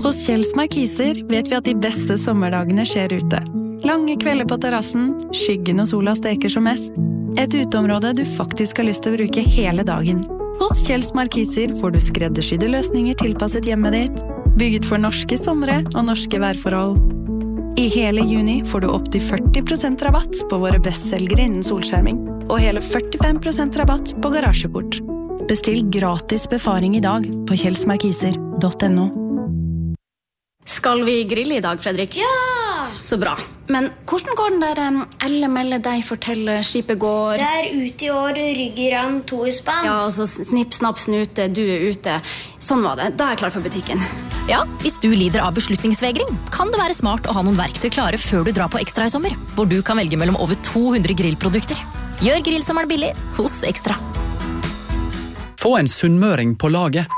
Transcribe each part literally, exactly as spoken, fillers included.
Hos Kjells Markiser vet vi at de beste sommerdagene skjer ute. Lange kvelder på terrassen, skyggen og sola steker som mest. Et uteområde du faktisk har lyst til å bruke hele dagen. Hos Kjells Markiser får du skreddersydde løsninger tilpasset hjemmet ditt, bygget for norske somre og norske værforhold. I hele juni får du opp til førti prosent rabatt på våre bestselgere innen solskjerming, og hele førtifem prosent rabatt på garasjeport. Bestill gratis befaring i dag på kjellsmarkiser punktum no. Skal vi grille i dag, Fredrik? Ja! Så bra. Men hvordan går den der um, Elle melde deg fortelle skipet går? Det er ute i år, rygger han to i spann. Ja, altså snipp, snapp, snute, du er ute. Sånn var det. Da er jeg klar for butikken. Ja, hvis du lider av beslutningsvegring, kan det være smart å ha noen verktøy klare før du drar på Ekstra i sommer, hvor du kan velge mellom over to hundre grillprodukter. Gjør grillsommeren billig hos Ekstra. Få en sunnmøring på laget.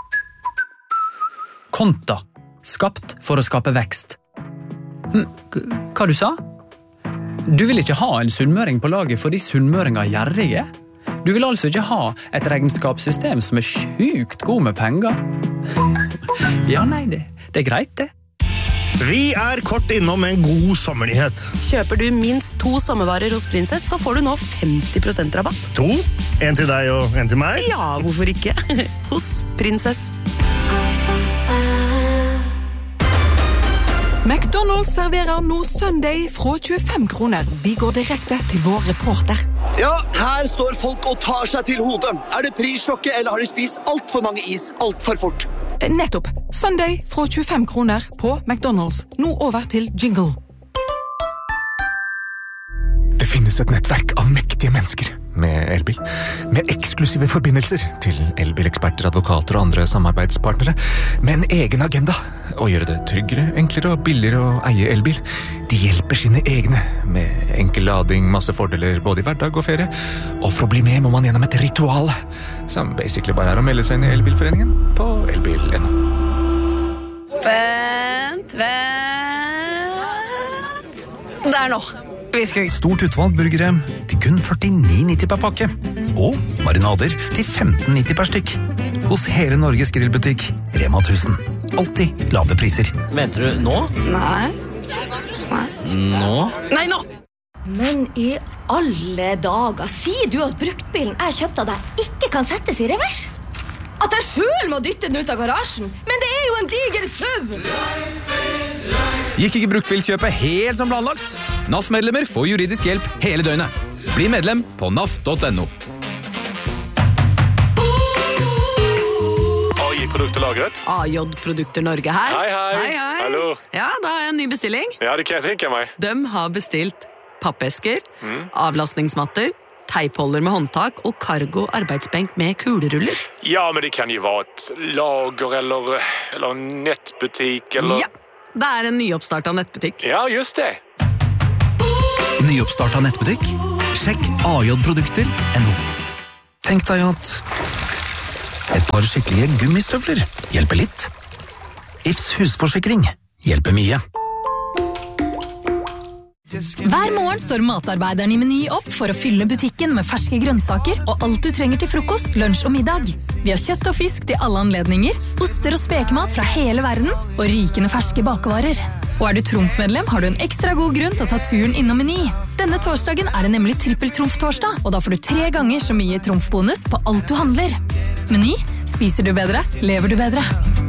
Konta. Skapt for å skape vekst. Hm, hva du sa? Du vil ikke ha en sunnmøring på laget fordi sunnmøringer er gjerrige? Du vil altså ikke ha et regnskapssystem som er sjukt god med penger? Ja, nei, det, det er greit det. Vi er kort innom en god sommernyhet. Kjøper du minst to sommervarer hos Princess, så får du nå femti prosent rabatt. To? En til deg og en til meg? Ja, hvorfor ikke? Hos Princess. McDonald's serverer nå Sunday fra tjuefem kroner. Vi går direkte til vår reporter. Ja, her står folk og tar seg til hodet. Er det prissjokket, eller har de spist alt for mange is alt for fort? Nettopp. Sunday fra tjuefem kroner på McDonald's. Nå over til jingle. Det finnes et nettverk av mektige mennesker med elbil, med eksklusive forbindelser til elbileksperter, advokater og andre samarbeidspartnere, med en egen agenda å gjøre det tryggere, enklere og billigere å eie elbil. De hjelper sine egne med enkel lading, masse fordeler både i hverdag og ferie, og for å bli med må man gjennom et ritual, som basically bare er å melde seg inn i elbilforeningen på elbil punktum no. Vent, vent. Der nå. Stort utvalg burgere til kun førtini nitti per pakke. Og marinader til femten nitti per stykk. Hos hele Norges grillbutikk, Rema tusen. Alltid lave priser. Venter du nå? Nei. Nei. Nå? Nei, nå! Men i alle dager, sier du at bruktbilen jeg kjøpte av deg ikke kan settes i revers? At jeg selv må dytte den ut av garasjen? Men det er jo en diger søv! Gikk ikke bruktbilkjøpet helt som planlagt? N A F-medlemmer får juridisk hjelp hele døgnet. Bli medlem på N A F punktum no. A J Produkter lagret. A J Produkter Norge her. Hei, hei. Hei, hei. Hallo. Ja, da har jeg en ny bestilling. Ja, det kan jeg tenke meg. De har bestilt pappesker, mm. avlastningsmatter, teipholder med håndtak og cargo arbeidsbenk med kuleruller. Ja, men det kan jo være et lager eller, eller nettbutikk eller... Ja, det er en nyoppstartet nettbutikk. Ja, just det. Nyoppstartet nettbutikk? Sjekk A J Produkter punktum no. Tenk deg at et par skikkelige gummistøvler hjelper litt. Ifs husforsikring hjelper mye. Hver morgen står matarbeideren i Meny opp for å fylle butikken med ferske grønnsaker og alt du trenger til frokost, lunsj og middag. Vi har kjøtt og fisk til alle anledninger, oster og spekemat fra hele verden og rikende ferske bakevarer. Og er du Trumf-medlem, har du en ekstra god grunn til å ta turen innom Meny. Denne torsdagen er det nemlig trippel-Trumf-torsdag, og da får du tre ganger så mye Trumf-bonus på alt du handler. Meny, spiser du bedre, lever du bedre.